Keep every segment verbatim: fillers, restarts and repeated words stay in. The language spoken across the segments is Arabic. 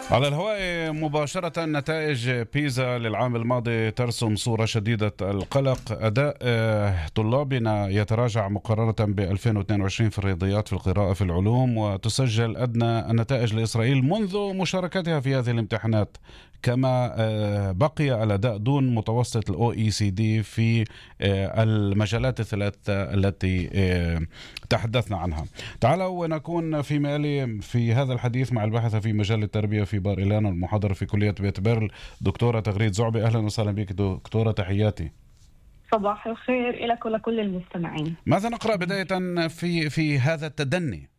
على الهواء مباشرة، نتائج بيزا للعام الماضي ترسم صورة شديدة القلق. أداء آه، طلابنا يتراجع مقارنة ب ألفين واثنين وعشرين في الرياضيات، في القراءة، في العلوم، وتسجل أدنى النتائج لإسرائيل منذ مشاركتها في هذه الامتحانات. كما آه، بقي الأداء دون متوسط الأو إي سي دي في آه، المجالات الثلاثة التي آه، تحدثنا عنها. تعالوا نكون في مالي في هذا الحديث مع الباحثة في مجال التربية في بار إيلان والمحاضرة في كلية بيت بيرل، دكتورة تغريد زعبي. أهلا وسهلا بك دكتورة، تحياتي. صباح الخير لك ولكل المستمعين. ماذا نقرأ بداية في في هذا التدني؟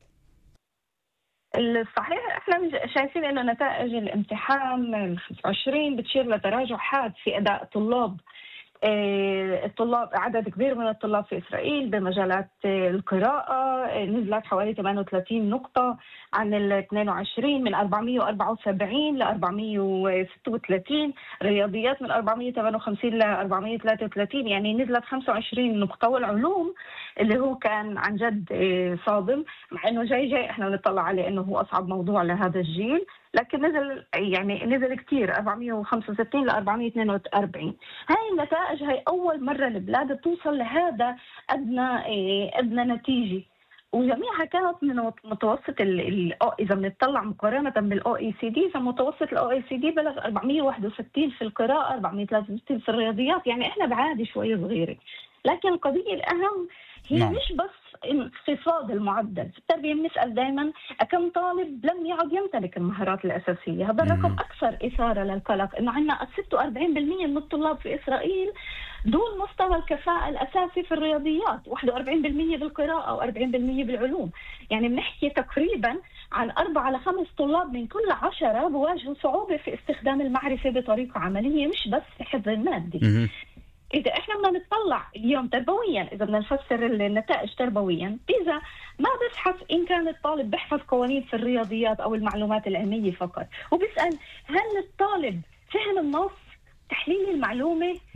الصحيح احنا شايفين انه نتائج الامتحان ال خمسة وعشرين بتشير لتراجع حاد في اداء الطلاب. الطلاب، عدد كبير من الطلاب في إسرائيل بمجالات القراءة نزلت حوالي ثمانية وثلاثين نقطة عن ال اثنين وعشرين، من أربعمئة وأربعة وسبعين ل أربعمئة وستة وثلاثين، رياضيات من أربعمئة وثمانية وخمسين ل أربعمئة وثلاثة وثلاثين، يعني نزلت خمسة وعشرين نقطة. والعلوم اللي هو كان عن جد صادم، مع انه جاي جاي احنا بنطلع عليه انه هو اصعب موضوع لهذا الجيل، لكن نزل يعني نزل كثير، أربعمئة وخمسة وستين ل أربعمئة واثنين وأربعين. هاي النتائج هاي اول مره البلاد توصل لهذا ادنى ادنى نتيجه، وجميعها كانت من متوسط ال اذا بنطلع مقارنه بالاو اي سي دي، فمتوسط الاو اي سي دي بلغ أربعمئة وواحد وستين في القراءه، أربعمئة وثلاثة وستين في الرياضيات، يعني احنا بعادي شوي صغيره. لكن القضيه الاهم هي نعم. مش بس انخفاض المعدل. في التربيه بنسال دائما كم طالب لم يعد يمتلك المهارات الاساسيه، هذا الرقم اكثر اثاره للقلق، انه عندنا ستة وأربعين بالمئة من الطلاب في اسرائيل دون مستوى الكفاءه الاساسي في الرياضيات، واحد وأربعين بالمئة بالقراءه وأربعين بالمئة بالعلوم. يعني بنحكي تقريبا عن أربعة لخمس طلاب من كل عشرة بواجهوا صعوبه في استخدام المعرفه بطريقه عمليه، مش بس في حفظ المادي. إذا إحنا بدنا نطلع اليوم تربويا، إذا بدنا نفسر النتائج تربويا، بيزا ما بسحث إن كان الطالب بيحفظ قوانين في الرياضيات أو المعلومات العلمية فقط، وبيسأل هل الطالب فهم النص، تحليل المعلومة،